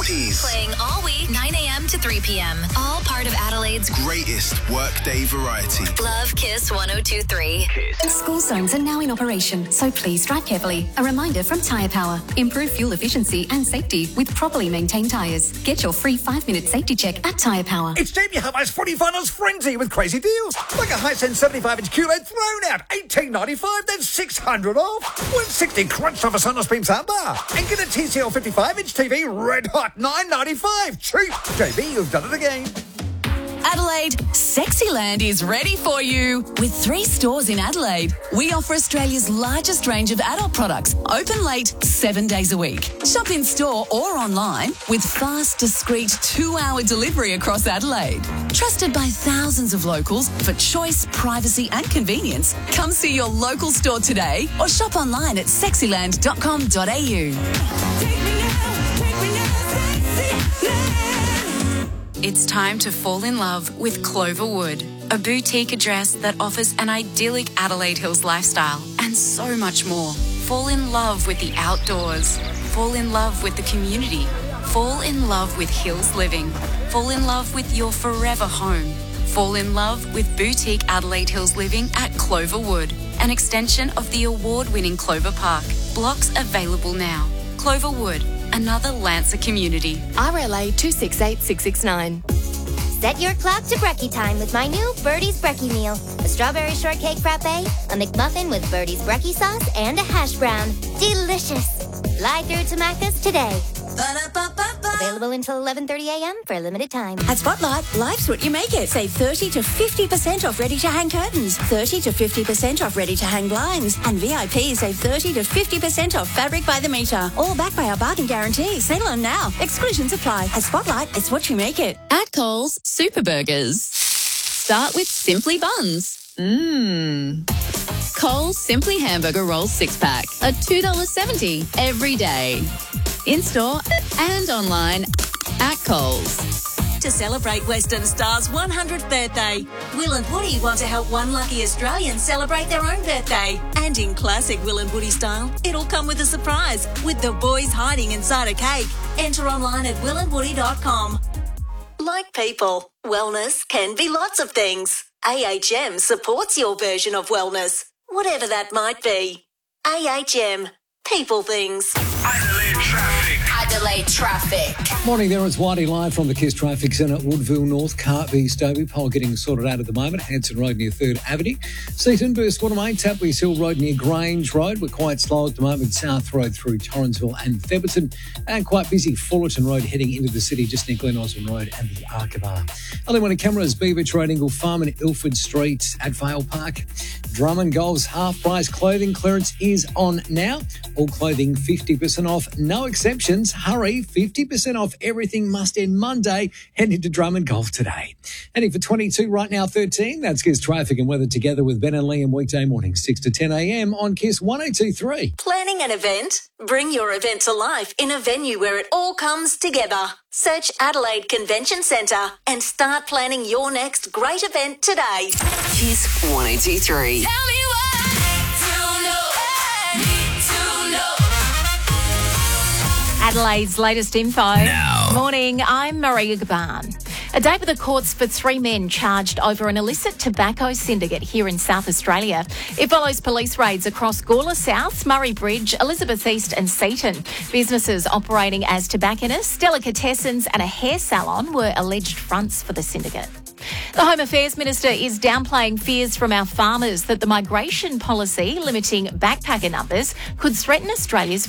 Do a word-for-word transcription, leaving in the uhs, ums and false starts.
forties. Playing all week, nine a.m. to three p.m. All part of Adelaide's Greatest workday variety. Love Kiss one oh two three. School zones are now in operation, so please drive carefully. A reminder from Tyre Power. Improve fuel efficiency and safety with properly maintained tyres. Get your free five-minute safety check at Tyre Power. It's Jamie Hubbar's Footy Finals Frenzy with crazy deals. Like a Hisense seventy-five inch Q L E D thrown out, eighteen ninety-five, then six hundred off. one sixty crunched off a Sonos Beam soundbar. And get a T C L fifty-five inch T V red hot, nine ninety-five. Cheap. J B, you've done it again. Adelaide, Sexyland is ready for you. With three stores in Adelaide, we offer Australia's largest range of adult products, open late, seven days a week. Shop in store or online with fast, discreet two-hour delivery across Adelaide. Trusted by thousands of locals for choice, privacy and convenience, come see your local store today or shop online at sexyland dot com dot a u. It's time to fall in love with Cloverwood, a boutique address that offers an idyllic Adelaide Hills lifestyle and so much more. Fall in love with the outdoors. Fall in love with the community. Fall in love with Hills Living. Fall in love with your forever home. Fall in love with boutique Adelaide Hills Living at Cloverwood, an extension of the award-winning Clover Park. Blocks available now. Cloverwood, another Lancer community. R L A two six eight six six nine. Set your clock to brekkie time with my new Birdie's Brekkie meal. A strawberry shortcake frappe, a McMuffin with Birdie's Brekkie sauce, and a hash brown. Delicious. Fly through to Macca's today. Ba-da-ba-ba-ba. Available until eleven thirty a.m. for a limited time. At Spotlight, life's what you make it. Save thirty to fifty percent off ready-to-hang curtains, thirty to fifty percent off ready-to-hang blinds, and V I P save thirty to fifty percent off fabric by the metre. All backed by our bargain guarantee. Sale on now. Exclusions apply. At Spotlight, it's what you make it. At Coles, Super Burgers. Start with Simply Buns. Mmm. Coles Simply Hamburger Rolls six-pack. A two dollars seventy every day. In-store and online at Coles. To celebrate Western Star's one hundredth birthday, Will and Woody want to help one lucky Australian celebrate their own birthday. And in classic Will and Woody style, it'll come with a surprise, with the boys hiding inside a cake. Enter online at will and woody dot com. Like people, wellness can be lots of things. A H M supports your version of wellness, whatever that might be. A H M, people things. Adelaide traffic. Adelaide traffic. Morning there, it's Whitey live from the Kiss Traffic Centre, Woodville North, Car v Stobie. Pole getting sorted out at the moment. Hanson Road near third Avenue. Seaton, Burst Watermain, Tapleys Hill Road near Grange Road. We're quite slow at the moment. South Road through Torrensville and Theberton. And quite busy Fullerton Road heading into the city, just near Glen Osmond Road and the Archivar. Only one of cameras, Beaver Road, Ingle Farm and Ilford Street at Vale Park. Drummond Golf's half-price clothing clearance is on now. All clothing fifty percent off, no exceptions. Hurry, fifty percent off everything must end Monday. Head into Drummond Golf today. Heading for twenty-two right now, thirteen. That's Kiss Traffic and Weather together with Ben and Liam weekday morning, six to ten a.m. on Kiss one oh two three. Planning an event? Bring your event to life in a venue where it all comes together. Search Adelaide Convention Centre and start planning your next great event today. Kiss one oh two three. Tell me why. Don't know. Need to know. Adelaide's latest info. Now. Morning, I'm Maria Gaban. A day with the courts for three men charged over an illicit tobacco syndicate here in South Australia. It follows police raids across Gawler South, Murray Bridge, Elizabeth East and Seaton. Businesses operating as tobacconists, delicatessens and a hair salon were alleged fronts for the syndicate. The Home Affairs Minister is downplaying fears from our farmers that the migration policy limiting backpacker numbers could threaten Australia's